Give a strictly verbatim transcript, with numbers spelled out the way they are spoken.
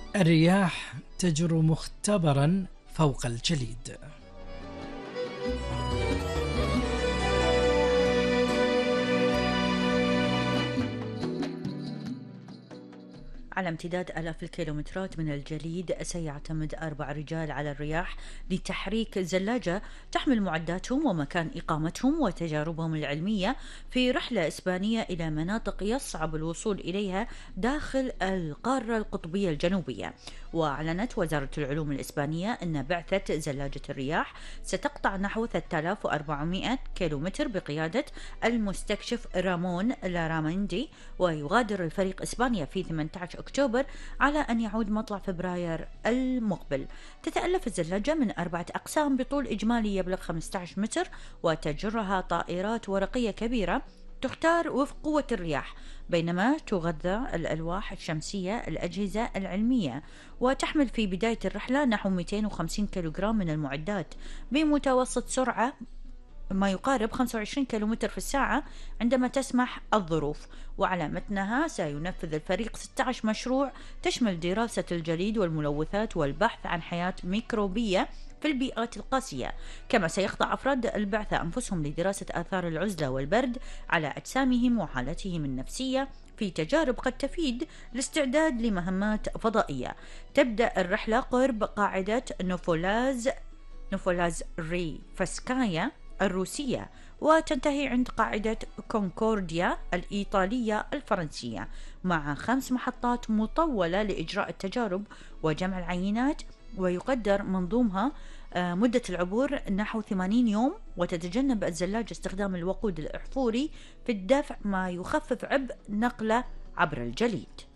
الرياح تجر مختبرا فوق الجليد. على امتداد آلاف الكيلومترات من الجليد، سيعتمد أربع رجال على الرياح لتحريك زلاجة تحمل معداتهم ومكان إقامتهم وتجاربهم العلمية في رحلة إسبانية إلى مناطق يصعب الوصول إليها داخل القارة القطبية الجنوبية. وأعلنت وزارة العلوم الإسبانية أن بعثة زلاجة الرياح ستقطع نحو ثلاثة آلاف وأربعمائة كيلومتر بقيادة المستكشف رامون لاراميندي، ويغادر الفريق إسبانيا في ثمانية عشر أكتوبر على أن يعود مطلع فبراير المقبل. تتألف الزلاجة من أربعة أقسام بطول إجمالي يبلغ خمسة عشر متر، وتجرها طائرات ورقية كبيرة تختار وفق قوة الرياح، بينما تغذى الألواح الشمسية الأجهزة العلمية، وتحمل في بداية الرحلة نحو مئتين وخمسين كيلوغرام من المعدات بمتوسط سرعة ما يقارب خمسة وعشرين كيلومتر في الساعة عندما تسمح الظروف. وعلى متنها سينفذ الفريق ستة عشر مشروع تشمل دراسة الجليد والملوثات والبحث عن حياة ميكروبية في البيئات القاسية، كما سيخضع أفراد البعثة أنفسهم لدراسة آثار العزلة والبرد على أجسامهم وحالتهم النفسية في تجارب قد تفيد الاستعداد لمهمات فضائية. تبدأ الرحلة قرب قاعدة نوفولاز نوفولاز ريفسكايا الروسية، وتنتهي عند قاعدة كونكورديا الإيطالية الفرنسية، مع خمس محطات مطولة لإجراء التجارب وجمع العينات. ويقدر منظومها مدة العبور نحو ثمانين يوم، وتتجنب الزلاجة استخدام الوقود الأحفوري في الدفع، ما يخفف عبء نقله عبر الجليد.